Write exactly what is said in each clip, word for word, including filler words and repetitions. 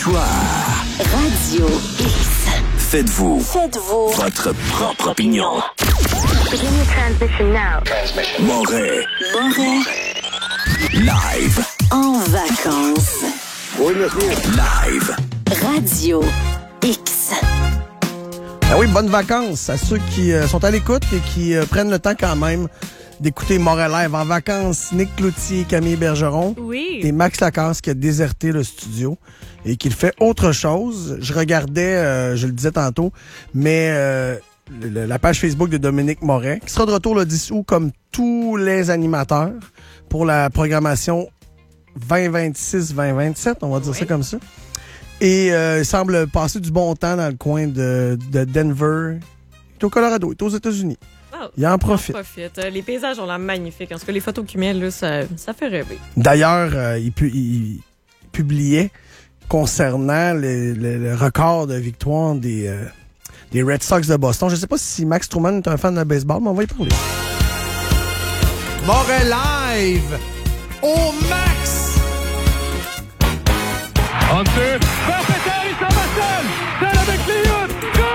Choix Radio X. Faites-vous, Faites-vous votre propre opinion. Beginning transmission now. Transmission. Moret. Moret. Live. En vacances. Oui, monsieur. Live. Radio X. Ah oui, bonnes vacances à ceux qui euh, sont à l'écoute et qui euh, prennent le temps quand même d'écouter Moret Live. En vacances, Nick Cloutier, Camille Bergeron. Oui. Et Max Lacasse qui a déserté le studio et qui fait autre chose. Je regardais, euh, je le disais tantôt, mais euh, le, la page Facebook de Dominique Moret, qui sera de retour le dix août comme tous les animateurs pour la programmation vingt vingt-six vingt vingt-sept, on va dire oui. ça comme ça. Et euh, il semble passer du bon temps dans le coin de, de Denver. Il est au Colorado, il est aux États-Unis. Oh, il en profite. Il en profite. Les paysages ont l'air magnifiques. En tout cas, les photos qu'il met, là, ça, ça fait rêver. D'ailleurs, euh, il, pu, il publiait concernant le, le, le record de victoire des, euh, des Red Sox de Boston. Je ne sais pas si Max Truman est un fan de baseball, mais on va y parler. Moret Live au max! Hunter, Carpenter, il s'en va seul! Seul avec Léon! Go!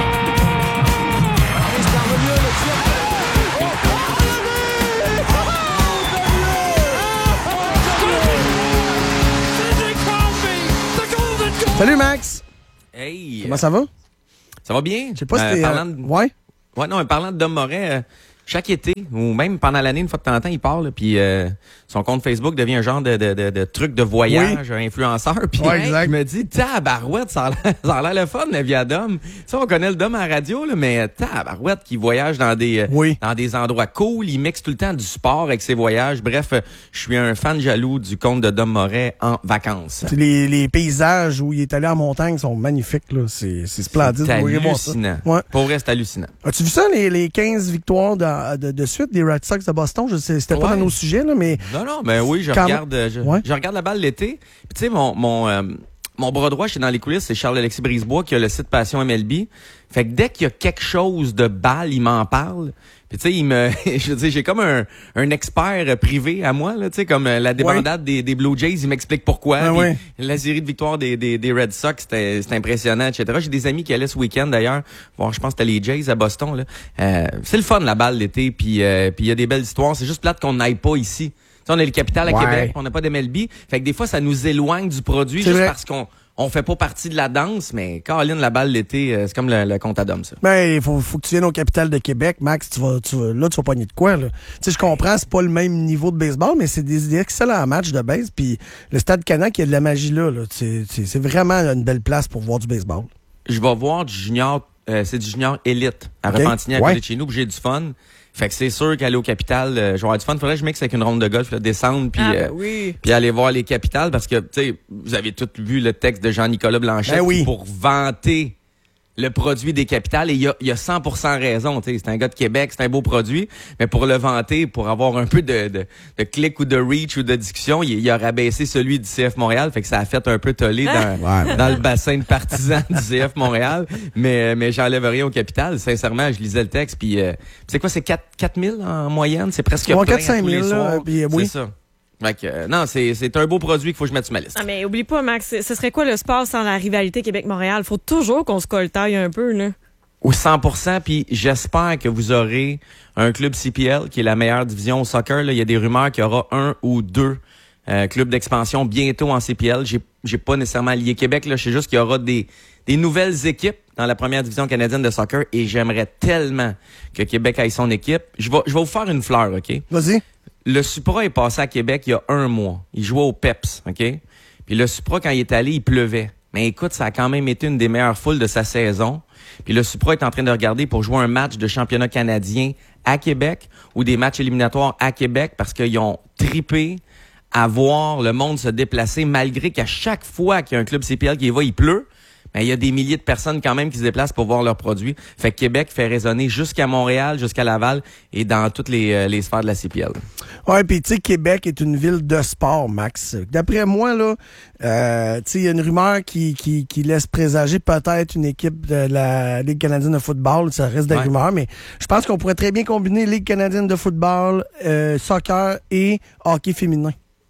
Salut Max! Hey! Comment ça va? Ça va bien? Je sais pas si Euh, t'es... parlant euh, de... Ouais? Ouais, non, mais parlant de Dom Moret, euh, chaque été, ou même pendant l'année, une fois de temps en temps, il part, là, puis euh, son compte Facebook devient un genre de, de, de, de truc de voyage, oui. influenceur. Puis ouais, exact. je me dis, tabarouette, ça a l'air, ça a l'air le fun, la vie à Dom. Ça, on connaît le Dom à la radio, là, mais tabarouette qui voyage dans des, oui. dans des endroits cool. Il mixe tout le temps du sport avec ses voyages. Bref, je suis un fan jaloux du compte de Dom Moret en vacances. Les, les paysages où il est allé en montagne sont magnifiques, là. C'est, c'est splendide. C'est hallucinant. Ouais. Pour vrai, c'est hallucinant. As-tu vu ça, les, les quinze victoires de, de, de suite des Red Sox de Boston? Je sais, c'était ouais. pas dans nos sujets, là, mais... Non, non, mais oui, je Quand... regarde je, ouais. je regarde la balle l'été. Puis tu sais, mon, mon, euh, mon bras droit, je suis dans les coulisses, c'est Charles-Alexis Brisebois qui a le site Passion M L B. Fait que dès qu'il y a quelque chose de balle, il m'en parle. Puis tu sais, il me, je veux dire, j'ai comme un, un expert privé à moi, là, tu sais, comme la débandade ouais. des, des Blue Jays, il m'explique pourquoi. Ah, ouais. La série de victoires des, des, des Red Sox, c'était, c'était impressionnant, et cetera. J'ai des amis qui allaient ce week-end d'ailleurs. Bon, je pense que c'était les Jays à Boston, là. Euh, c'est le fun, la balle l'été, puis euh, puis il y a des belles histoires. C'est juste plate qu'on n'aille pas ici. T'sais, on est le capital à ouais. Québec, on n'a pas d'M L B. Fait que des fois, ça nous éloigne du produit c'est juste vrai. parce qu'on on fait pas partie de la danse, mais Caroline, la balle l'été, c'est comme le, le compte à Dom, ça. Ben, il faut, faut que tu viennes au capital de Québec, Max. Tu vas, tu vas, là, tu vas pogner de quoi, là? Tu sais, je comprends, c'est pas le même niveau de baseball, mais c'est des, des excellents matchs de base. Puis le Stade Canac, il y a de la magie là. là. C'est, c'est, c'est vraiment une belle place pour voir du baseball. Je vais voir du junior, euh, c'est du junior élite à okay. Repentigny à côté ouais. de chez nous, puis j'ai du fun. Fait que c'est sûr qu'aller au Capital, euh, je vais avoir du fun. Faudrait que je mixe avec une ronde de golf, là, descendre puis ah, euh, oui. puis aller voir les capitales parce que tu sais, vous avez tous vu le texte de Jean-Nicolas Blanchet ben oui. pour vanter le produit des capitales et il y a, il y a cent pour cent raison. Tu sais, c'est un gars de Québec, c'est un beau produit, mais pour le vanter, pour avoir un peu de, de, de clic ou de reach ou de discussion, il, il a rabaissé celui du C F Montréal, fait que ça a fait un peu toller dans, ouais. dans le bassin de partisans du C F Montréal, mais mais j'enlève rien au capital. Sincèrement, je lisais le texte, puis euh, c'est quoi, c'est quatre mille en moyenne, c'est presque ouais, plein quatre cinq mille là, puis, oui. C'est ça. Fait que, euh, non, c'est, c'est un beau produit qu'il faut que je mette sur ma liste. Ah, mais oublie pas, Max, ce serait quoi le sport sans la rivalité Québec-Montréal? Faut toujours qu'on se coltaille un peu, là. Au cent pour cent, puis j'espère que vous aurez un club C P L, qui est la meilleure division au soccer. Là. Il y a des rumeurs qu'il y aura un ou deux euh, clubs d'expansion bientôt en C P L. J'ai, j'ai pas nécessairement lié Québec, là. Je sais juste qu'il y aura des, des nouvelles équipes dans la première division canadienne de soccer et j'aimerais tellement que Québec aille son équipe. Je vais, je vais vous faire une fleur, OK? Vas-y. Le Supra est passé à Québec il y a un mois. Il jouait au Peps, OK? Puis le Supra, quand il est allé, il pleuvait. Mais écoute, ça a quand même été une des meilleures foules de sa saison. Puis le Supra est en train de regarder pour jouer un match de championnat canadien à Québec ou des matchs éliminatoires à Québec parce qu'ils ont tripé à voir le monde se déplacer malgré qu'à chaque fois qu'il y a un club C P L qui y va, il pleut. Mais il y a des milliers de personnes quand même qui se déplacent pour voir leurs produits. Fait que Québec fait résonner jusqu'à Montréal, jusqu'à Laval et dans toutes les, euh, les sphères de la C P L. Ouais, puis tu sais, Québec est une ville de sport, Max. D'après moi, là, euh, tu sais, il y a une rumeur qui, qui, qui laisse présager peut-être une équipe de la Ligue canadienne de football. Ça reste des ouais. rumeurs, mais je pense qu'on pourrait très bien combiner Ligue canadienne de football, euh, soccer et hockey féminin.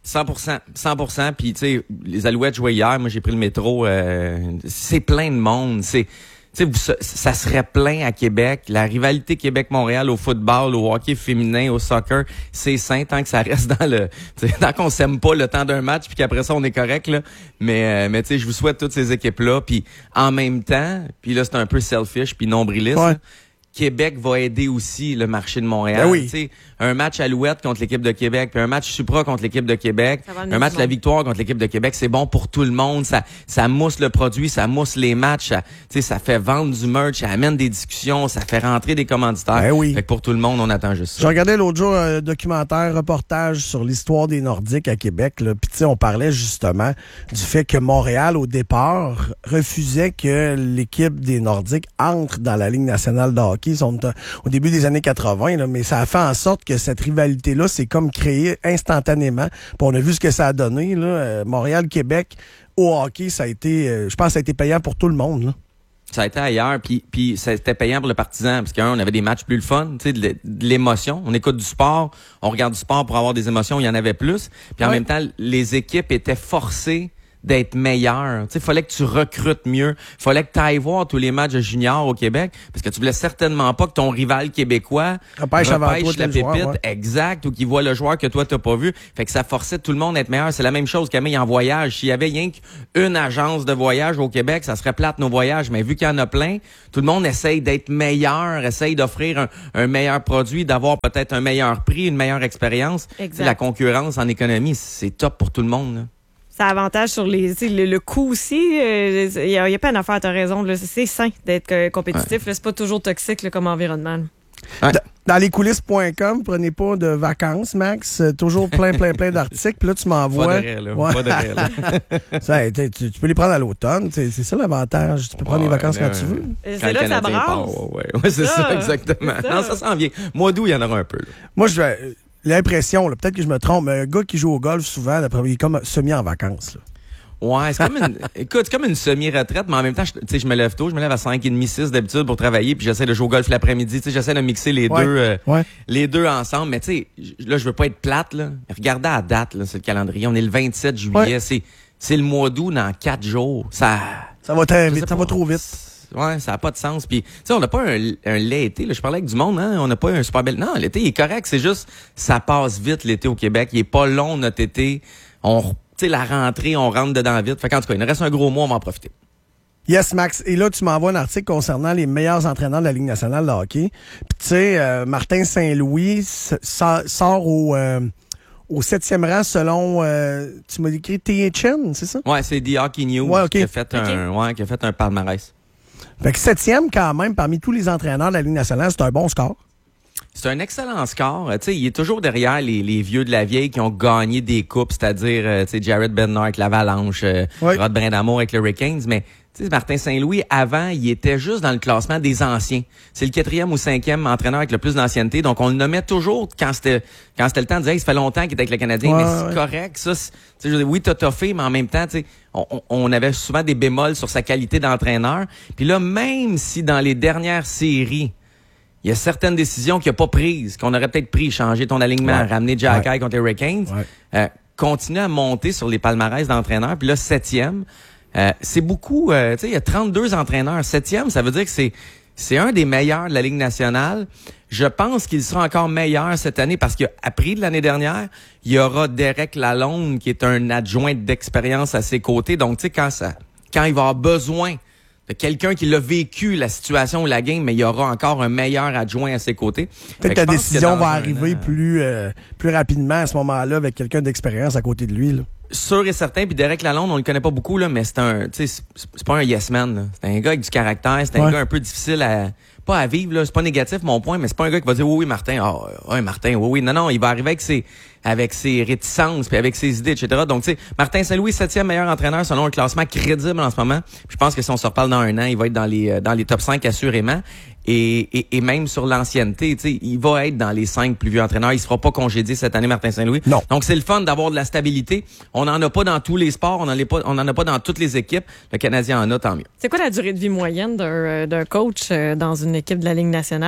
cent pour cent, cent pour cent. Puis, tu sais, les Alouettes jouaient hier. Moi, j'ai pris le métro. Euh, c'est plein de monde. C'est, tu sais, ça, ça serait plein à Québec. La rivalité Québec-Montréal au football, au hockey féminin, au soccer, c'est sain tant que ça reste dans le, tu sais, tant qu'on s'aime pas le temps d'un match, puis qu'après ça on est correct là. Mais, euh, mais tu sais, je vous souhaite toutes ces équipes là. Puis en même temps, puis là c'est un peu selfish puis nombriliste. Ouais. Là, Québec va aider aussi le marché de Montréal. Ben oui. Tu sais, un match Alouette contre l'équipe de Québec, puis un match Supra contre l'équipe de Québec, un match La Victoire contre l'équipe de Québec, c'est bon pour tout le monde. Ça, ça mousse le produit, ça mousse les matchs, ça, tu sais, ça fait vendre du merch, ça amène des discussions, ça fait rentrer des commanditaires. Ben oui. Fait que pour tout le monde, on attend juste ça. Je regardais l'autre jour un documentaire, reportage sur l'histoire des Nordiques à Québec. Puis tu sais, on parlait justement du fait que Montréal, au départ, refusait que l'équipe des Nordiques entre dans la Ligue nationale de hockey. Ils sont euh, au début des années quatre-vingts, là, mais ça a fait en sorte que cette rivalité-là s'est comme créée instantanément. Puis on a vu ce que ça a donné. Là. Euh, Montréal-Québec, au hockey, ça a été, euh, je pense que ça a été payant pour tout le monde. Là. Ça a été ailleurs, puis puis c'était payant pour le partisan, parce qu'un, on avait des matchs plus le fun, tu sais, de, de l'émotion. On écoute du sport, on regarde du sport pour avoir des émotions, il y en avait plus. Puis en ouais. même temps, les équipes étaient forcées d'être meilleures. Tu sais, fallait que tu recrutes mieux. Fallait que tu ailles voir tous les matchs de juniors au Québec, parce que tu voulais certainement pas que ton rival québécois repêche, avant toi, la pépite, joueur, ouais. exact, ou qu'il voit le joueur que toi t'as pas vu. Fait que ça forçait tout le monde à être meilleur. C'est la même chose Camille en voyage. S'il y avait rien qu'une agence de voyage au Québec, ça serait plate nos voyages. Mais vu qu'il y en a plein, tout le monde essaye d'être meilleur, essaye d'offrir un, un meilleur produit, d'avoir peut-être un meilleur prix, une meilleure expérience. Exact. La concurrence en économie, c'est top pour tout le monde, là. Ça avantage sur les, le, le coût aussi. Il euh, y, a, y a pas d'affaire, t'as raison. Là, c'est sain d'être euh, compétitif. Ouais. C'est pas toujours toxique là, comme environnement. Ouais. Dans les coulisses point com, prenez pas de vacances, Max. Toujours plein, plein, plein d'articles. Puis là, tu m'envoies. Pas de réel, là. Ouais. Pas de réel, là. Ça, tu, tu peux les prendre à l'automne. C'est ça l'avantage. Tu peux prendre ouais, les vacances quand ouais. tu veux. C'est là que ça brasse. Ouais, ouais. ouais c'est ça, ça, exactement. Ça. Non, ça s'en vient. Mois d'août, il y en aura un peu. Là. Moi, je vais. L'impression, peut-être que je me trompe, mais un gars qui joue au golf souvent, d'après moi, il est comme semi en vacances. Là. Ouais, c'est comme une, écoute, c'est comme une semi-retraite, mais en même temps, tu sais, je me lève tôt, je me lève à cinq heures trente, six d'habitude pour travailler, puis j'essaie de jouer au golf l'après-midi, tu sais, j'essaie de mixer les ouais, deux, euh, ouais. les deux ensemble, mais tu sais, là, je veux pas être plate, là. Regardez à la date, là, c'est le calendrier, on est le vingt-sept juillet, ouais. c'est, c'est le mois d'août dans quatre jours, ça, ça va très vite, ça va trop vite. Ouais, ça a pas de sens. Puis, tu sais, on n'a pas un, un laid été. Là. Je parlais avec du monde, hein. On n'a pas un super bel. Non, l'été il est correct. C'est juste, ça passe vite l'été au Québec. Il est pas long notre été. On, tu sais, la rentrée, on rentre dedans vite. Fait qu'en tout cas, il nous reste un gros mois, on va en profiter. Yes, Max. Et là, tu m'envoies un article concernant les meilleurs entraîneurs de la Ligue nationale de hockey. Puis, tu sais, euh, Martin Saint-Louis sort au. Euh, Au septième rang, selon, euh, tu m'as écrit T H N, c'est ça? Ouais, c'est The Hockey News ouais, okay. qui a fait okay. un, ouais, qui a fait un palmarès. Fait que septième, quand même, parmi tous les entraîneurs de la Ligue nationale, c'est un bon score. C'est un excellent score. Tu sais, il est toujours derrière les, les vieux de la vieille qui ont gagné des coupes, c'est-à-dire, euh, tu sais, Jared Bednar avec l'Avalanche, euh, oui. Rod Brindamour avec le Hurricanes, mais tu sais, Martin Saint-Louis, avant, il était juste dans le classement des anciens. C'est le quatrième ou cinquième entraîneur avec le plus d'ancienneté. Donc, on le nommait toujours quand c'était quand c'était le temps de dire hey, ça fait longtemps qu'il était avec le Canadien, ouais, mais c'est ouais. correct. Ça, c'est, je veux dire, oui, t'as toffé, mais en même temps, tu sais, on, on avait souvent des bémols sur sa qualité d'entraîneur. Puis là, même si dans les dernières séries, il y a certaines décisions qu'il n'a pas prises, qu'on aurait peut-être pris, changer ton alignement, ouais. ramener Jack ouais. contre les Hurricanes, ouais. euh, continue à monter sur les palmarès d'entraîneurs. Puis là, septième. Euh, c'est beaucoup, euh, tu sais, il y a trente-deux entraîneurs. Septième, ça veut dire que c'est c'est un des meilleurs de la Ligue nationale. Je pense qu'il sera encore meilleur cette année parce qu'il a appris de l'année dernière. Il y aura Derek Lalonde qui est un adjoint d'expérience à ses côtés. Donc, tu sais, quand ça, quand il va avoir besoin de quelqu'un qui l'a vécu, la situation ou la game, mais il y aura encore un meilleur adjoint à ses côtés. Peut-être que la décision va arriver plus, euh, plus rapidement à ce moment-là avec quelqu'un d'expérience à côté de lui, là. Sûr et certain, puis Derek Lalonde, on le connaît pas beaucoup, là, mais c'est un, tu sais, c'est pas un yes man, là. C'est un gars avec du caractère, c'est un ouais. gars un peu difficile à, pas à vivre, là. C'est pas négatif, mon point, mais c'est pas un gars qui va dire, oui, oui, Martin, ah, oh, oui, Martin, oui, oui. Non, non, il va arriver avec ses, avec ses réticences, puis avec ses idées, et cetera. Donc, tu sais, Martin Saint-Louis, septième meilleur entraîneur selon un classement crédible en ce moment. Puis je pense que si on se reparle dans un an, il va être dans les, dans les top cinq assurément. Et, et, et même sur l'ancienneté, tu sais, il va être dans les cinq plus vieux entraîneurs. Il se fera pas congédié cette année, Martin Saint-Louis. Non. Donc, c'est le fun d'avoir de la stabilité. On n'en a pas dans tous les sports, on n'en a pas, on en a pas dans toutes les équipes. Le Canadien en a, tant mieux. C'est quoi la durée de vie moyenne d'un, d'un coach dans une équipe de la Ligue nationale?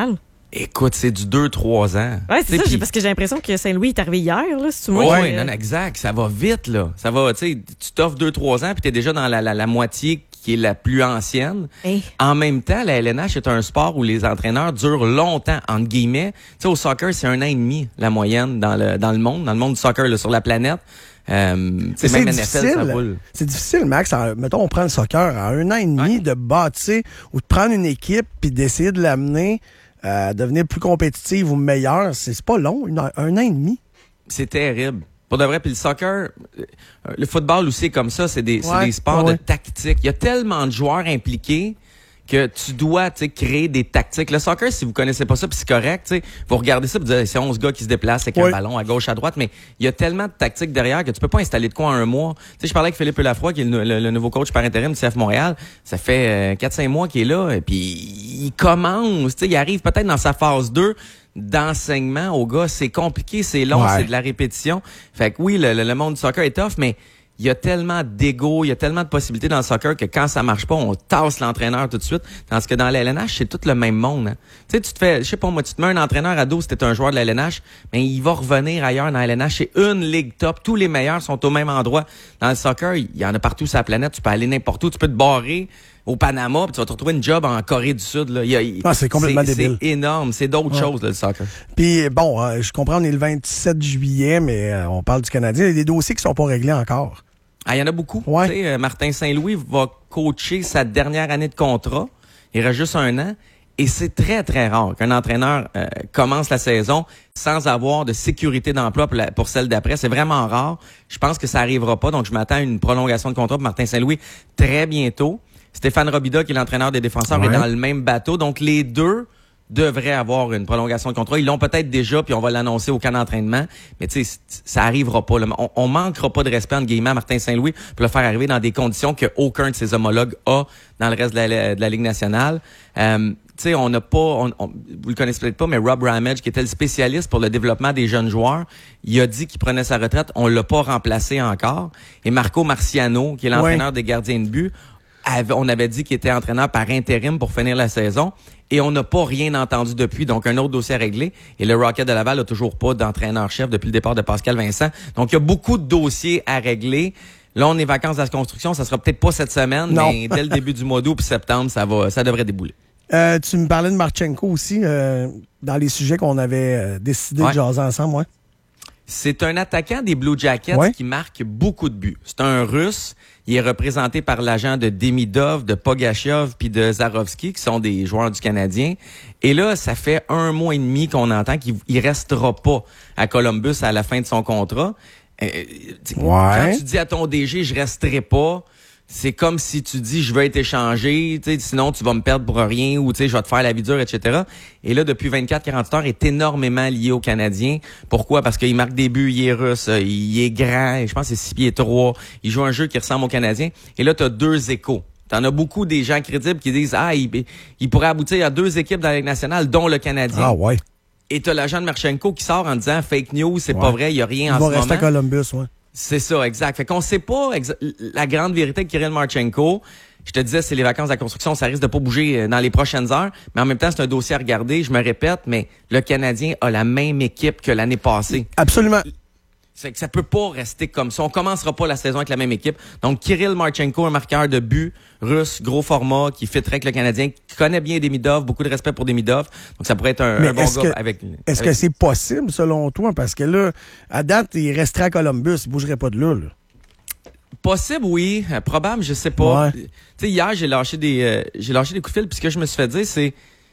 Écoute, c'est du deux trois ans. Ouais, c'est T'sais, ça, pis- j'ai- parce que j'ai l'impression que Saint-Louis est arrivé hier, là, c'est moi. Oui, qui- non, non, exact. Ça va vite, là. Ça va, tu sais, tu t'offres deux trois ans, puis t'es déjà dans la, la, la moitié qui est la plus ancienne. Hey. En même temps, la L N H est un sport où les entraîneurs durent longtemps, entre guillemets. Tu sais, au soccer, c'est un an et demi, la moyenne, dans le, dans le monde, dans le monde du soccer, là, sur la planète. Euh, C'est même N F L, difficile. ça roule. C'est difficile, Max. En- mettons, on prend le soccer. En un an et demi, Ouais. de bâtir ou de prendre une équipe puis d'essayer de l'amener à devenir plus compétitive ou meilleure, c'est c'est pas long. Une- un an et demi. C'est terrible. Pour de vrai, puis le soccer, euh, le football aussi, comme ça, c'est des, c'est Ouais, des sports ouais. de tactique. Il y a tellement de joueurs impliqués que tu dois, tu sais, créer des tactiques. Le soccer, si vous connaissez pas ça, puis c'est correct, tu sais, vous regardez ça, vous dites, c'est onze gars qui se déplacent avec Oui. un ballon à gauche, à droite, mais il y a tellement de tactiques derrière que tu peux pas installer de quoi en un mois. Tu sais, je parlais avec Philippe Lafroy, qui est le, le- le nouveau coach par intérim du C F Montréal. Ça fait euh, quatre cinq mois qu'il est là, et puis il commence, tu sais, il arrive peut-être dans sa phase deux d'enseignement au gars. C'est compliqué, c'est long, Ouais. c'est de la répétition. Fait que oui, le, le- le monde du soccer est tough, mais il y a tellement d'ego, il y a tellement de possibilités dans le soccer que quand ça marche pas, on tasse l'entraîneur tout de suite. Tandis que dans la L N H, c'est tout le même monde. Hein. Tu sais, tu te fais, je sais pas moi, tu te mets un entraîneur à dos si t'es un joueur de la L N H, mais il va revenir ailleurs dans la L N H. C'est une ligue top. Tous les meilleurs sont au même endroit. Dans le soccer, il y en a partout sur la planète. Tu peux aller n'importe où. Tu peux te barrer au Panama, puis tu vas te retrouver une job en Corée du Sud. Là. Il y a- Ah, c'est complètement débile. C'est énorme. C'est d'autres Ouais. choses, là, le soccer. Puis bon, euh, je comprends, on est le vingt-sept juillet, mais euh, on parle du Canadien. Il y a des dossiers qui sont pas réglés encore. Ah, il y en a beaucoup. Ouais. Tu sais, euh, Martin Saint-Louis va coacher sa dernière année de contrat. Il reste juste un an. Et c'est très, très rare qu'un entraîneur euh, commence la saison sans avoir de sécurité d'emploi pour, la- pour celle d'après. C'est vraiment rare. Je pense que ça arrivera pas. Donc, je m'attends à une prolongation de contrat pour Martin Saint-Louis très bientôt. Stéphane Robida, qui est l'entraîneur des défenseurs, Ouais. est dans le même bateau. Donc, les deux devraient avoir une prolongation de contrat. Ils l'ont peut-être déjà, puis on va l'annoncer au camp d'entraînement. Mais tu sais, c- ça arrivera pas. Là. On, on manquera pas de respect, entre guillemets, à Martin Saint-Louis pour le faire arriver dans des conditions qu'aucun de ses homologues a dans le reste de la, de la Ligue nationale. Euh, tu sais, on n'a pas, on, on- vous le connaissez peut-être pas, mais Rob Ramage, qui était le spécialiste pour le développement des jeunes joueurs, il a dit qu'il prenait sa retraite. On l'a pas remplacé encore. Et Marco Marciano, qui est l'entraîneur Ouais. des gardiens de but, avait- on avait dit qu'il était entraîneur par intérim pour finir la saison. Et on n'a pas rien entendu depuis. Donc, un autre dossier à régler. Et le Rocket de Laval n'a toujours pas d'entraîneur-chef depuis le départ de Pascal Vincent. Donc, il y a beaucoup de dossiers à régler. Là, on est vacances de la construction. Ça sera peut-être pas cette semaine, Non. mais dès le début du mois d'août puis septembre, ça va, ça devrait débouler. Euh, tu me parlais de Marchenko aussi, euh, dans les sujets qu'on avait euh, décidé Ouais. de jaser ensemble, ouais. C'est un attaquant des Blue Jackets Ouais. qui marque beaucoup de buts. C'est un Russe. Il est représenté par l'agent de Demidov, de Pogachev puis de Zarovski, qui sont des joueurs du Canadien. Et là, ça fait un mois et demi qu'on entend qu'il il restera pas à Columbus à la fin de son contrat. Euh, t'sais, Quand tu dis à ton D G, je resterai pas, c'est comme si tu dis, je veux être échangé, t'sais, sinon tu vas me perdre pour rien ou t'sais, je vais te faire la vie dure, et cetera. Et là, depuis vingt-quatre à quarante-huit heures, est énormément lié aux Canadiens. Pourquoi? Parce qu'il marque des buts, il est russe, euh, il est grand, je pense que c'est six pieds trois. Il joue un jeu qui ressemble aux Canadiens. Et là, tu as deux échos. T'en as beaucoup des gens crédibles qui disent, ah, il, il pourrait aboutir à deux équipes dans la Ligue nationale, dont le Canadien. Ah ouais. Et t'as l'agent de Marchenko qui sort en disant, fake news, c'est Ouais. pas vrai, il y a rien Il en va ce rester moment. à Columbus, ouais. C'est ça, exact. Fait qu'on sait pas exa- la grande vérité de Kirill Marchenko. Je te disais, c'est les vacances de la construction, ça risque de pas bouger euh, dans les prochaines heures. Mais en même temps, c'est un dossier à regarder. Je me répète, mais le Canadien a la même équipe que l'année passée. Absolument. C'est que ça peut pas rester comme ça. On commencera pas la saison avec la même équipe. Donc, Kirill Marchenko, un marqueur de but russe, gros format, qui fitterait avec le Canadien, qui connaît bien Demidov, beaucoup de respect pour Demidov. Donc, ça pourrait être un, Mais un bon est-ce gars que- avec... Est-ce avec- que c'est possible, selon toi? Parce que là, à date, il resterait à Columbus. Il bougerait pas de là, là. Possible, oui. Euh, probable, je sais pas. Ouais. Tu sais, hier, j'ai lâché des euh, j'ai lâché des coups de fil, puis ce que je me suis fait dire, c'est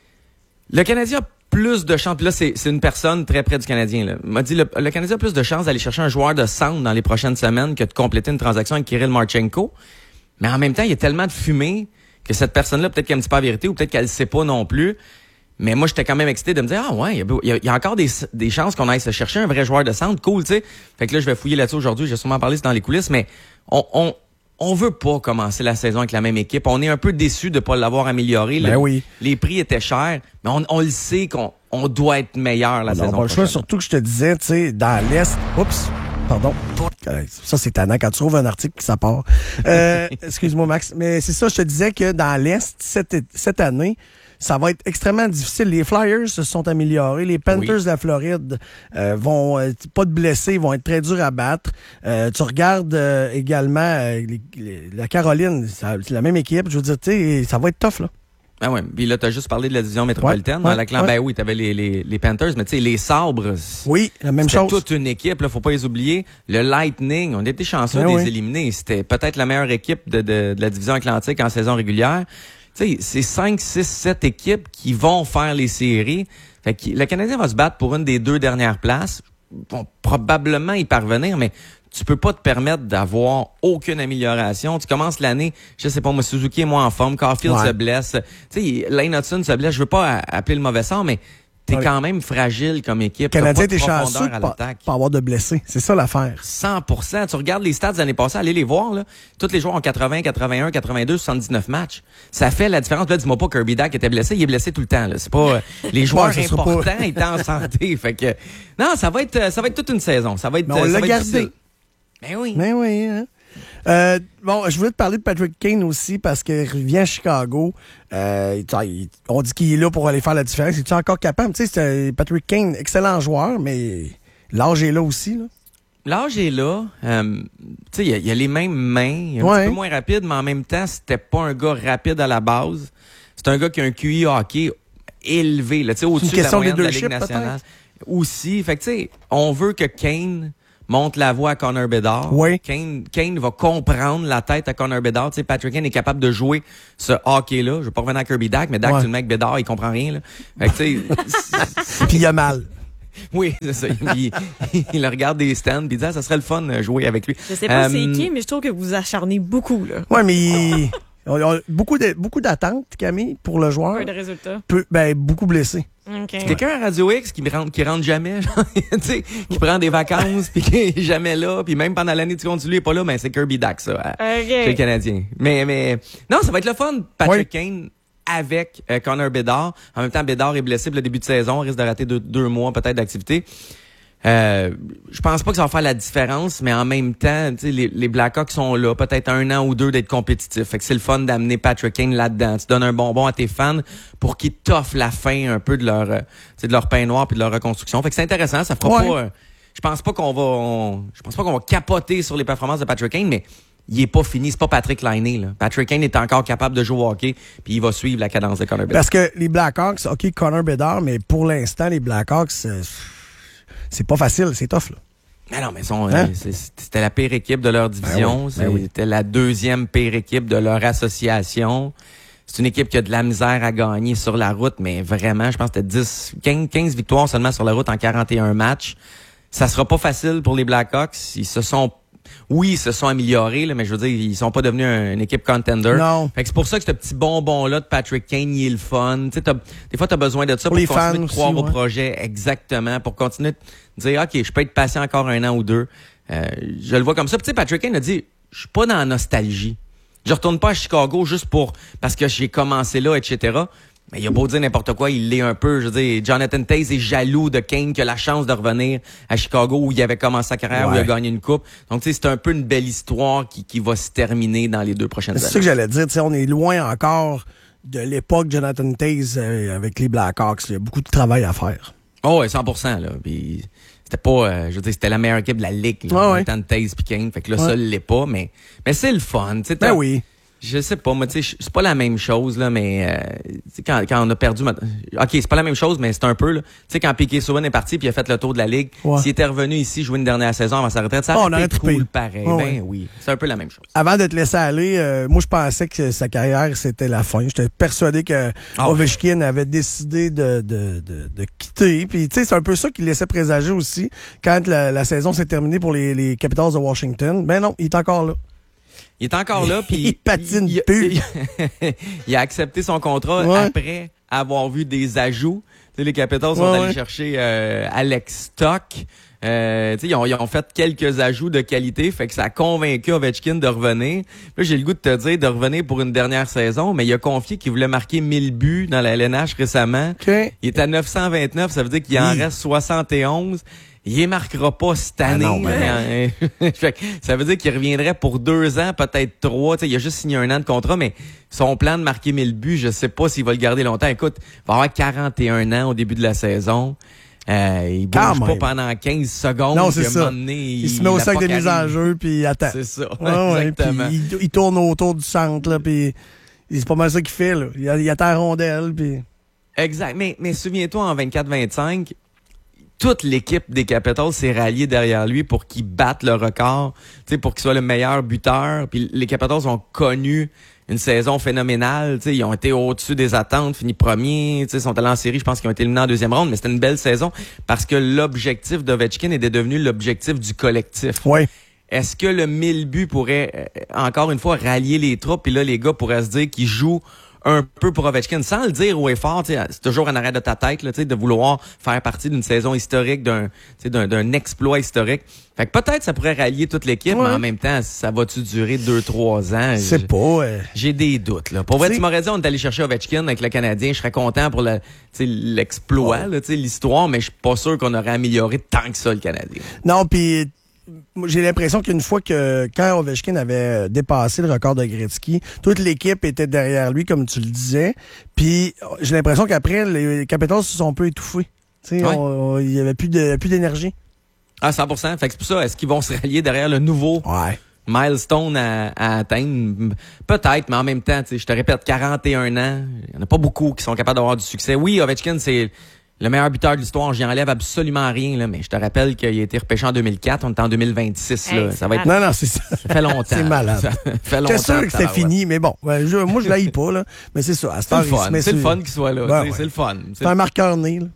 le Canadien a plus de chance. Puis là, c'est c'est une personne très près du Canadien. Là. M'a dit le, le Canadien a plus de chances d'aller chercher un joueur de centre dans les prochaines semaines que de compléter une transaction avec Kirill Marchenko. Mais en même temps, il y a tellement de fumée que cette personne-là, peut-être qu'elle ne dit pas la vérité ou peut-être qu'elle ne sait pas non plus. Mais moi, j'étais quand même excité de me dire, ah ouais, il y a, il y a- il y a encore des, des chances qu'on aille se chercher un vrai joueur de centre. Cool, tu sais. Fait que là, je vais fouiller là-dessus aujourd'hui. J'ai sûrement parlé, c'est dans les coulisses, mais on, on, on veut pas commencer la saison avec la même équipe. On est un peu déçus de pas l'avoir amélioré. Ben Le- oui. Les prix étaient chers, mais on, on le sait qu'on on doit être meilleur la On n'a saison pas le choix, prochaine. surtout que je te disais, tu sais, dans l'Est, oups, Pardon. Euh, Ça, c'est tannant quand tu trouves un article puis ça part. Euh, excuse-moi, Max. Mais c'est ça, je te disais que dans l'Est, cette, cette année, ça va être extrêmement difficile. Les Flyers se sont améliorés. Les Panthers Oui. de la Floride euh, vont euh, pas de blessés, vont être très durs à battre. Euh, tu regardes euh, également euh, les- les- la Caroline, ça- c'est la même équipe. Je veux dire, tu sais, ça va être tough, là. Ah ouais. Puis là, t'as juste parlé de la division métropolitaine. Ouais, Dans ouais, la clan, ouais. ben oui, t'avais les, les, les Panthers, mais tu sais, les Sabres. Oui, la même C'était chose. toute une équipe, là, faut pas les oublier. Le Lightning, on était chanceux Ben de les oui. éliminer. C'était peut-être la meilleure équipe de, de, de la division atlantique en saison régulière. Tu sais, c'est cinq, six, sept équipes qui vont faire les séries. Fait que le Canadien va se battre pour une des deux dernières places. Ils vont probablement y parvenir, mais tu peux pas te permettre d'avoir aucune amélioration. Tu commences l'année, je sais pas, moi, Suzuki est moins en forme, Caulfield Ouais. se blesse. Tu sais, Lane Hudson se blesse. Je veux pas a- appeler le mauvais sort, mais t'es Ouais. quand même fragile comme équipe. Le Canadien, T'as pas t'es de chanceux profondeur de à pas, l'attaque. pas avoir de blessés. C'est ça l'affaire. cent pour cent. Tu regardes les stats de l'année passée, allez les voir, là. Tous les joueurs ont quatre-vingts, quatre-vingt-un, quatre-vingt-deux, soixante-dix-neuf matchs. Ça fait la différence. Là, dis-moi pas que Kirby Dack était blessé. Il est blessé tout le temps, là. C'est pas, euh, les joueurs Ouais, ça sera pas- importants étaient en santé. Fait que, non, ça va être, euh, ça va être toute une saison. Ça va être, Mais on euh, ça l'a va être gardé. difficile. Ben oui. Mais oui, hein? Euh, bon, je voulais te parler de Patrick Kane aussi parce qu'il revient à Chicago. Euh, il- il- on dit qu'il est là pour aller faire la différence. Es-tu encore capable? Tu sais, c'est un- Patrick Kane, excellent joueur, mais l'âge est là aussi, là. L'âge est là. Euh, tu sais, il y, a- il y a les mêmes mains. Un Ouais. petit peu moins rapide, mais en même temps, c'était pas un gars rapide à la base. C'est un gars qui a un Q I hockey élevé, là, tu sais, au-dessus de la question de moyenne de la leadership, Ligue nationale. peut-être? Aussi. Fait que, tu sais, on veut que Kane monte la voie à Connor Bedard. Oui. Kane, Kane va comprendre la tête à Connor Bedard. Tu sais, Patrick Kane est capable de jouer ce hockey-là. Je veux pas revenir à Kirby Dack, mais Dack, Ouais. c'est le mec Bedard, il comprend rien, là. Fait que, tu sais, Puis il a mal. oui, c'est ça. Il, il regarde des stands puis il dit, ah, ça serait le fun de jouer avec lui. Je sais pas Euh, c'est qui, mais je trouve que vous vous acharnez beaucoup, là. Ouais, mais il- on a beaucoup de, beaucoup d'attentes, Camille, pour le joueur. Pas de résultats. Peu, ben, beaucoup blessé. OK. Quelqu'un à Radio X qui me rentre, qui rentre jamais, genre, tu sais, qui prend des vacances puis qui est jamais là, puis même pendant l'année tu comptes, lui est pas là, mais c'est Kirby Dack, ça, à- OK. chez le Canadien. Mais, mais, non, ça va être le fun, Patrick Kane avec euh, Connor Bedard. En même temps, Bedard est blessé pour le début de saison, risque de rater deux, deux mois peut-être d'activité. Euh, je pense pas que ça va faire la différence, mais en même temps, tu sais, les, les Blackhawks sont là, peut-être un an ou deux d'être compétitifs. Fait que c'est le fun d'amener Patrick Kane là-dedans. Tu donnes un bonbon à tes fans pour qu'ils t'offrent la fin un peu de leur, euh, tu sais, de leur pain noir puis de leur reconstruction. Fait que c'est intéressant. Ça fera Ouais. pas. euh, je pense pas qu'on va, on- je pense pas qu'on va capoter sur les performances de Patrick Kane, mais il est pas fini. C'est pas Patrick Laine, là. Patrick Kane est encore capable de jouer au hockey puis il va suivre la cadence de Connor Bedard. Parce que les Blackhawks, OK, Connor Bedard, mais pour l'instant, les Blackhawks, euh, c'est pas facile, c'est tough, là. Mais non, mais ils sont, Hein? euh, c'est- c'était la pire équipe de leur division. Ben oui, ben oui. C'était la deuxième pire équipe de leur association. C'est une équipe qui a de la misère à gagner sur la route, mais vraiment, je pense que c'était dix, quinze, quinze victoires seulement sur la route en quarante et un matchs. Ça sera pas facile pour les Blackhawks. Ils se sont, oui, ils se sont améliorés, là, mais je veux dire, ils sont pas devenus un- une équipe contender. Non. Fait que c'est pour ça que ce petit bonbon-là de Patrick Kane, il est le fun. Tu sais, t'as- des fois, tu as besoin de ça Pour pour, les continuer fans de aussi, croire au ouais. projet. Exactement. Pour continuer de dire, OK, je peux être patient encore un an ou deux. Euh, je le vois comme ça. Puis, tu sais, Patrick Kane a dit, je suis pas dans la nostalgie. Je retourne pas à Chicago juste pour, parce que j'ai commencé là, et cetera. Mais il a beau dire n'importe quoi, il l'est un peu. Je veux dire, Jonathan Toews est jaloux de Kane qui a la chance de revenir à Chicago où il avait commencé sa carrière, où il a Ouais. gagné une coupe. Donc, tu sais, c'est un peu une belle histoire qui, qui va se terminer dans les deux prochaines C'est années. ça que j'allais dire. Tu sais, on est loin encore de l'époque Jonathan Toews euh, avec les Blackhawks. Il y a beaucoup de travail à faire. Oh, ouais, cent pour cent, là. Puis, c'était pas, euh, je veux dire, c'était la meilleure équipe de la ligue, là. Ouais, en ouais. même temps de Toews pis Kane. Fait que là, Ouais. ça l'est pas, mais, mais c'est le fun, tu sais. Ben t'as- oui. Je sais pas, moi, tu sais, c'est pas la même chose, là, mais, euh, tu sais, quand, quand on a perdu, ma- OK, c'est pas la même chose, mais c'est un peu, là. Tu sais, quand Piquet Souban est parti puis il a fait le tour de la ligue, Ouais. s'il était revenu ici jouer une dernière saison avant sa retraite, ça Oh, on aurait aurait été trippé. cool pareil. Ouais, ben ouais. oui, c'est un peu la même chose. Avant de te laisser aller, euh, moi, je pensais que sa carrière, c'était la fin. J'étais persuadé que Ah. Ovechkin avait décidé de, de, de, de quitter. Puis, tu sais, c'est un peu ça qui laissait présager aussi quand la, la saison s'est terminée pour les, les Capitals de Washington. Ben non, il est encore là. Il est encore là, puis Il patine il, plus. il- il a accepté son contrat Ouais. après avoir vu des ajouts. Tu sais, les Capitals sont Ouais, allés ouais. chercher euh, Alex Stock. Euh, tu sais, ils ont, ils ont fait quelques ajouts de qualité, fait que ça a convaincu Ovechkin de revenir. Là, j'ai le goût de te dire de revenir pour une dernière saison, mais il a confié qu'il voulait marquer mille buts dans la L N H récemment. OK. Il est à neuf cent vingt-neuf, ça veut dire qu'il en Oui. reste soixante et onze. il les marquera pas cette année. Ah non, ben Fait que ça veut dire qu'il reviendrait pour deux ans, peut-être trois. T'sais, il a juste signé un an de contrat, mais son plan de marquer mille buts, je sais pas s'il va le garder longtemps. Écoute, il va avoir quarante et un ans au début de la saison. Euh, il Quand bouge pas même. pendant quinze secondes. Non, c'est puis à un ça. moment donné, Il, se met au la sac de POC mise en arrive. jeu, puis il attend. C'est ça, Ouais, ouais, exactement. puis il, il tourne autour du centre, là, puis c'est pas mal ça qu'il fait, là. Il, il attend la rondelle, puis... Exact. Mais, mais souviens-toi, en vingt-quatre vingt-cinq, toute l'équipe des Capitals s'est ralliée derrière lui pour qu'il batte le record, tu sais, pour qu'il soit le meilleur buteur. Puis les Capitals ont connu une saison phénoménale. Tu sais, ils ont été au-dessus des attentes, fini premier. Tu sais, ils sont allés en série, je pense qu'ils ont été éliminés en deuxième ronde, mais c'était une belle saison parce que l'objectif d'Ovechkin était devenu l'objectif du collectif. Ouais. Est-ce que le mille buts pourrait, euh, encore une fois, rallier les troupes? Puis là, les gars pourraient se dire qu'ils jouent un peu pour Ovechkin, sans le dire haut et fort, tu sais, c'est toujours en arrière de ta tête, là, tu sais, de vouloir faire partie d'une saison historique, d'un, tu sais, d'un, d'un exploit historique. Fait que peut-être ça pourrait rallier toute l'équipe, Ouais. mais en même temps, ça va-tu durer deux, trois ans? Je sais J'ai- pas. euh, J'ai des doutes, là. Pour vrai, T'sais- tu m'aurais dit, on est allé chercher Ovechkin avec le Canadien, je serais content pour le, tu sais, l'exploit, Ouais. là, tu sais, l'histoire, mais je suis pas sûr qu'on aurait amélioré tant que ça le Canadien. Non, puis moi, j'ai l'impression qu'une fois que quand Ovechkin avait dépassé le record de Gretzky, toute l'équipe était derrière lui, comme tu le disais. Puis j'ai l'impression qu'après, les Capitals se sont un peu étouffés. Tu sais, Ouais. on- on- il y avait plus de plus d'énergie. Ah, cent pour cent. Fait que c'est pour ça, est-ce qu'ils vont se rallier derrière le nouveau Ouais. milestone à, à atteindre? Peut-être, mais en même temps, tu sais, je te répète, quarante et un ans, il n'y en a pas beaucoup qui sont capables d'avoir du succès. Oui, Ovechkin, c'est le meilleur buteur de l'histoire. J'y enlève absolument rien, là, mais je te rappelle qu'il a été repêché en deux mille quatre. On est en deux mille vingt-six. Hey, là. c'est Ça va être... Non, non, c'est ça. Ça fait longtemps. C'est malade. Ça fait longtemps. J'étais sûr que c'était tabarouette. fini, mais bon, ouais, je- moi je l'haïs pas, là. Mais c'est ça. À cette C'est le heure, il se fun. met C'est le sur- fun qu'il soit là. Ben tu sais, ouais. C'est le fun. C'est un marqueur né, là.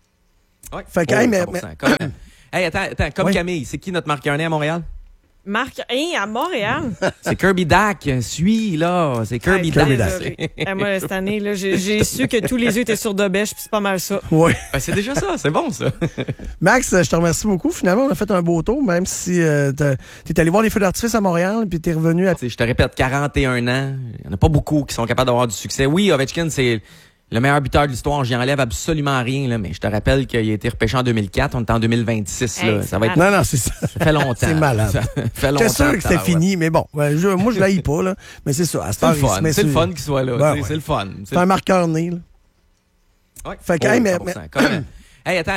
Ouais. Fait que, Oh, hey, mais- cent pour cent. Comme... hey, attends, attends. Comme Oui. Camille, c'est qui notre marqueur né à Montréal? Marc, hein, à Montréal. C'est Kirby Dack. Suis, là. C'est Kirby Hey, Dack. Kirby Dack. désolé. Hey, moi, cette année, là, j'ai, j'ai su que tous les yeux étaient sur Dobèche, puis c'est pas mal ça. Ouais. Ben, c'est déjà ça. C'est bon, ça. Max, je te remercie beaucoup. Finalement, on a fait un beau tour, même si euh, t'as- t'es allé voir les feux d'artifice à Montréal, puis t'es revenu à... Tu sais, je te répète, quarante et un ans, il n'y en a pas beaucoup qui sont capables d'avoir du succès. Oui, Ovechkin, c'est le meilleur buteur de l'histoire. J'y enlève absolument rien, là, mais je te rappelle qu'il a été repêché en deux mille quatre. On est en deux mille vingt-six. Hey, là. c'est Ça va être... Non, non, c'est ça. Ça fait longtemps. C'est malade. Ça fait longtemps. J'étais sûr que c'était tabarouette. fini, mais bon, ouais, je- moi je l'haïs pas, là. Mais c'est ça. À cette C'est heure, le il se fun. met C'est le sur- fun qu'il soit là. Ben Tu sais, ouais. C'est le fun. C'est un marqueur né, là. Ouais. Fait que, Oh, hey, mais- cent pour cent. Comme- Hey, attends,